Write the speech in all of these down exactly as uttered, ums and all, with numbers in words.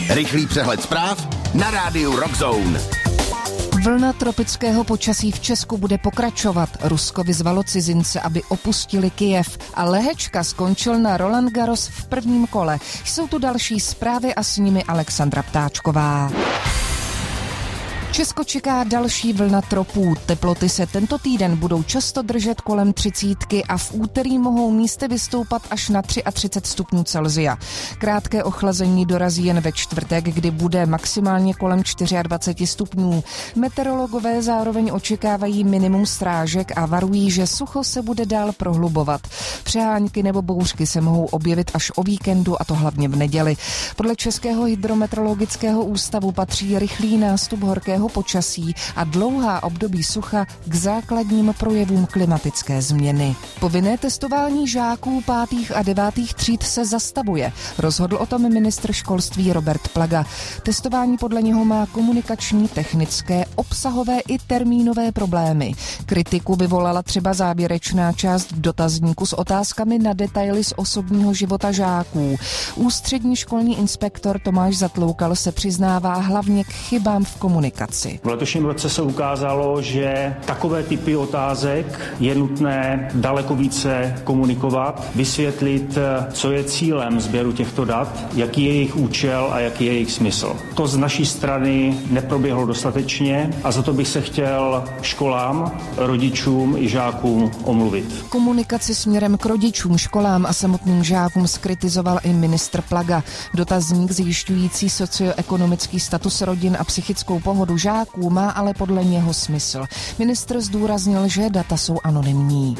Rychlý přehled zpráv na rádiu Rockzone. Vlna tropického počasí v Česku bude pokračovat. Rusko vyzvalo cizince, aby opustili Kyjev a Lehečka skončil na Roland Garros v prvním kole. Jsou tu další zprávy a s nimi Alexandra Ptáčková. Česko čeká další vlna tropů. Teploty se tento týden budou často držet kolem třicítky a v úterý mohou místy vystoupat až na třicet tři stupňů Celsia. Krátké ochlazení dorazí jen ve čtvrtek, kdy bude maximálně kolem dvacet čtyři stupňů. Meteorologové zároveň očekávají minimum srážek a varují, že sucho se bude dál prohlubovat. Přehánky nebo bouřky se mohou objevit až o víkendu, a to hlavně v neděli. Podle Českého hydrometeorologického ústavu patří rychlý nástup horkého počasí a dlouhá období sucha k základním projevům klimatické změny. Povinné testování žáků pátých a devátých tříd se zastavuje. Rozhodl o tom ministr školství Robert Plaga. Testování podle něho má komunikační, technické, obsahové i termínové problémy. Kritiku vyvolala třeba závěrečná část dotazníku s otázkami na detaily z osobního života žáků. Ústřední školní inspektor Tomáš Zatloukal se přiznává hlavně k chybám v komunikaci. V letošním roce se ukázalo, že takové typy otázek je nutné daleko více komunikovat, vysvětlit, co je cílem sběru těchto dat, jaký je jejich účel a jaký je jejich smysl. To z naší strany neproběhlo dostatečně a za to bych se chtěl školám, rodičům i žákům omluvit. Komunikaci směrem k rodičům, školám a samotným žákům zkritizoval i ministr Plaga. Dotazník zjišťující socioekonomický status rodin a psychickou pohodu žáků má ale podle něho smysl. Ministr zdůraznil, že data jsou anonymní.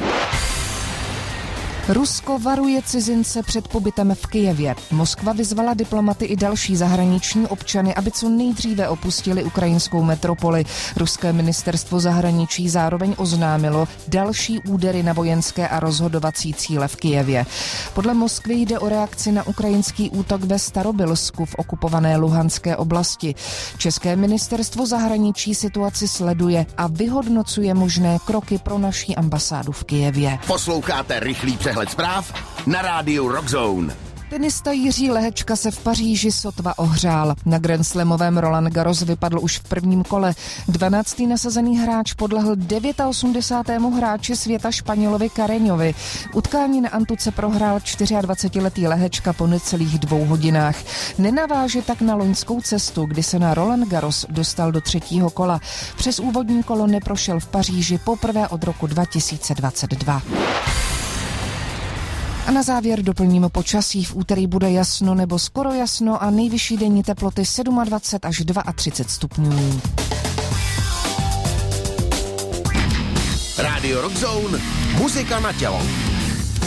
Rusko varuje cizince před pobytem v Kyjevě. Moskva vyzvala diplomaty i další zahraniční občany, aby co nejdříve opustili ukrajinskou metropoli. Ruské ministerstvo zahraničí zároveň oznámilo další údery na vojenské a rozhodovací cíle v Kyjevě. Podle Moskvy jde o reakci na ukrajinský útok ve Starobylsku v okupované Luhanské oblasti. České ministerstvo zahraničí situaci sleduje a vyhodnocuje možné kroky pro naší ambasádu v Kyjevě. Posloucháte rychlý přehled zpráv na rádiu Rockzone. Tenista Jiří Lehečka se v Paříži sotva ohřál. Na grandslamovém Roland Garros vypadl už v prvním kole. dvanáctý nasazený hráč podlehl osmdesátému devátému hráči světa Španělovi Carreñovi. Utkání na antuce prohrál dvacetčtyřletý Lehečka po necelých dvou hodinách. Nenaváže tak na loňskou cestu, kdy se na Roland Garros dostal do třetího kola. Přes úvodní kolo neprošel v Paříži poprvé od roku dva tisíce dvacet dva. A na závěr doplníme počasí. V úterý bude jasno nebo skoro jasno a nejvyšší denní teploty dvacet sedm až třicet dva stupňů. Rádio Rockzone, muzika na tělo.